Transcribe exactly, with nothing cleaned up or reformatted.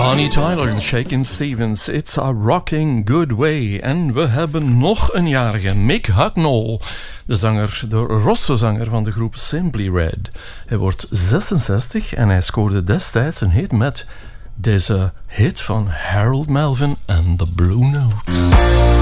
Bonnie Tyler en Shakin' Stevens, It's a Rocking Good Way. En we hebben nog een jarige, Mick Hucknall, de zanger, de rosse zanger van de groep Simply Red. Hij wordt zesenzestig en hij scoorde destijds een hit met deze hit van Harold Melvin en The Blue Notes.